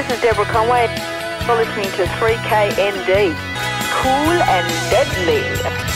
This is Deborah Conway. You're listening to 3KND. Cool and deadly.